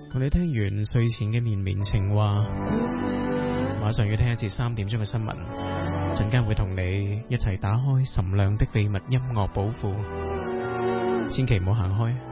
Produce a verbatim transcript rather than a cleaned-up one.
同你聽完睡前嘅綿綿情話，馬上要聽一節三點鐘嘅新聞，陣間會同你一齊打開岑亮的秘密音樂寶庫，千祈唔好行開。